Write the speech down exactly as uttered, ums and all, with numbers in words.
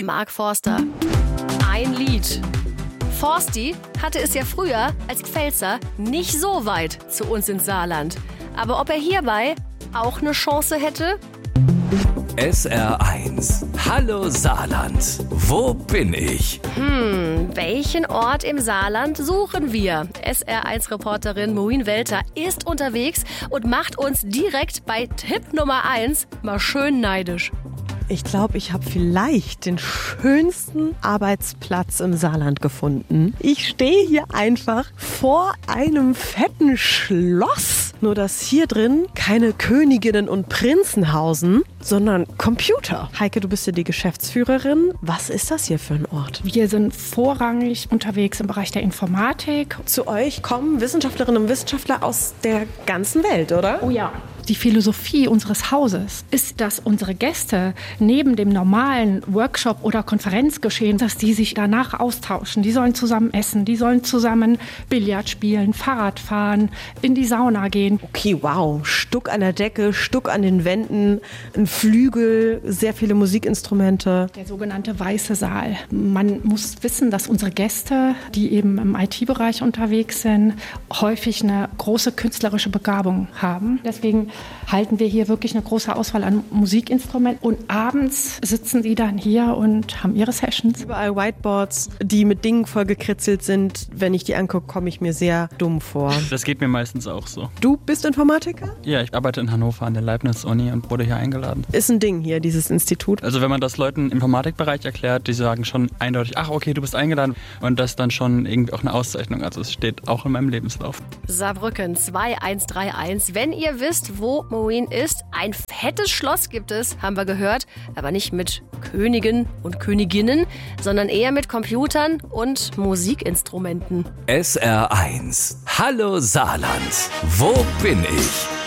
Mark Forster. Ein Lied. Forsti hatte es ja früher als Pfälzer nicht so weit zu uns ins Saarland. Aber ob er hierbei auch eine Chance hätte? S R eins. Hallo Saarland. Wo bin ich? Hm, welchen Ort im Saarland suchen wir? S R eins Reporterin Maureen Welter ist unterwegs und macht uns direkt bei Tipp Nummer eins mal schön neidisch. Ich glaube, ich habe vielleicht den schönsten Arbeitsplatz im Saarland gefunden. Ich stehe hier einfach vor einem fetten Schloss. Nur dass hier drin keine Königinnen und Prinzen hausen, sondern Computer. Heike, du bist ja die Geschäftsführerin. Was ist das hier für ein Ort? Wir sind vorrangig unterwegs im Bereich der Informatik. Zu euch kommen Wissenschaftlerinnen und Wissenschaftler aus der ganzen Welt, oder? Oh ja. Die Philosophie unseres Hauses ist, dass unsere Gäste neben dem normalen Workshop- oder Konferenzgeschehen, dass die sich danach austauschen. Die sollen zusammen essen, die sollen zusammen Billard spielen, Fahrrad fahren, in die Sauna gehen. Okay, wow. Stuck an der Decke, Stuck an den Wänden, ein Flügel, sehr viele Musikinstrumente. Der sogenannte Weiße Saal. Man muss wissen, dass unsere Gäste, die eben im I T-Bereich unterwegs sind, häufig eine große künstlerische Begabung haben. Deswegen halten wir hier wirklich eine große Auswahl an Musikinstrumenten und abends sitzen sie dann hier und haben ihre Sessions. Überall Whiteboards, die mit Dingen vollgekritzelt sind. Wenn ich die angucke, komme ich mir sehr dumm vor. Das geht mir meistens auch so. Du bist Informatiker? Ja, ich arbeite in Hannover an der Leibniz-Uni und wurde hier eingeladen. Ist ein Ding hier, dieses Institut. Also wenn man das Leuten im Informatikbereich erklärt, die sagen schon eindeutig, ach okay, du bist eingeladen. Und das ist dann schon irgendwie auch eine Auszeichnung. Also es steht auch in meinem Lebenslauf. Saarbrücken zwei eins drei eins. Wenn ihr wisst, wo Maureen ist, ein fettes Schloss gibt es, haben wir gehört. Aber nicht mit Königen und Königinnen, sondern eher mit Computern und Musikinstrumenten. S R eins. Hallo Saarland. Wo bin ich?